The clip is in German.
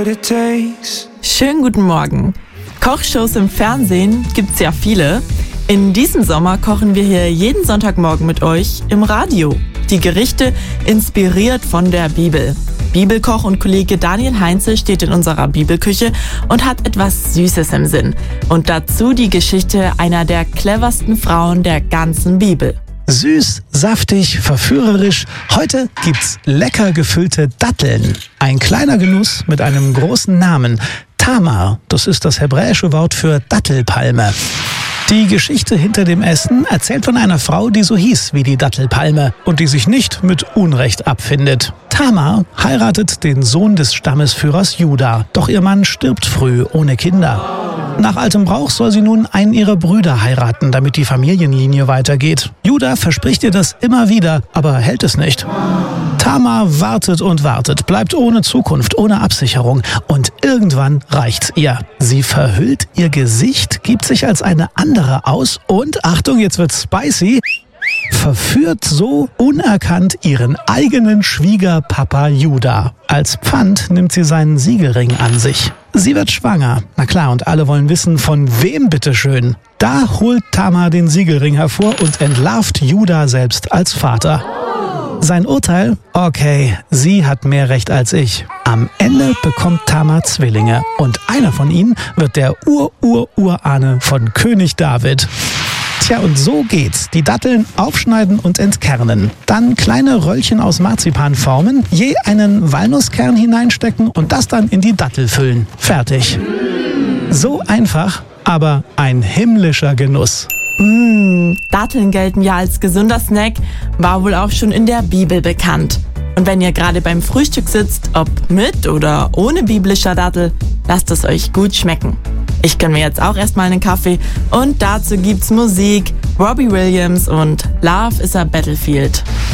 what it takes. Schönen guten Morgen. Kochshows im Fernsehen gibt's ja viele. In diesem Sommer kochen wir hier jeden Sonntagmorgen mit euch im Radio. Die Gerichte inspiriert von der Bibel. Bibelkoch und Kollege Daniel Heinze steht in unserer Bibelküche und hat etwas Süßes im Sinn. Und dazu die Geschichte einer der cleversten Frauen der ganzen Bibel. Süß, saftig, verführerisch. Heute gibt's lecker gefüllte Datteln. Ein kleiner Genuss mit einem großen Namen. Tamar, das ist das hebräische Wort für Dattelpalme. Die Geschichte hinter dem Essen erzählt von einer Frau, die so hieß wie die Dattelpalme und die sich nicht mit Unrecht abfindet. Tamar heiratet den Sohn des Stammesführers Juda, doch ihr Mann stirbt früh ohne Kinder. Nach altem Brauch soll sie nun einen ihrer Brüder heiraten, damit die Familienlinie weitergeht. Juda verspricht ihr das immer wieder, aber hält es nicht. Tamar wartet und wartet, bleibt ohne Zukunft, ohne Absicherung und irgendwann reicht's ihr. Sie verhüllt ihr Gesicht, gibt sich als eine andere aus und, Achtung, jetzt wird's spicy, verführt so unerkannt ihren eigenen Schwiegerpapa Juda. Als Pfand nimmt sie seinen Siegelring an sich. Sie wird schwanger. Na klar, und alle wollen wissen, von wem bitteschön. Da holt Tamar den Siegelring hervor und entlarvt Juda selbst als Vater. Sein Urteil? Okay, sie hat mehr Recht als ich. Am Ende bekommt Tamar Zwillinge und einer von ihnen wird der Urahne von König David. Tja, und so geht's. Die Datteln aufschneiden und entkernen. Dann kleine Röllchen aus Marzipan formen, je einen Walnusskern hineinstecken und das dann in die Dattel füllen. Fertig. So einfach, aber ein himmlischer Genuss. Datteln gelten ja als gesunder Snack, war wohl auch schon in der Bibel bekannt. Und wenn ihr gerade beim Frühstück sitzt, ob mit oder ohne biblischer Dattel, lasst es euch gut schmecken. Ich gönn mir jetzt auch erstmal einen Kaffee und dazu gibt's Musik, Robbie Williams und Love is a Battlefield.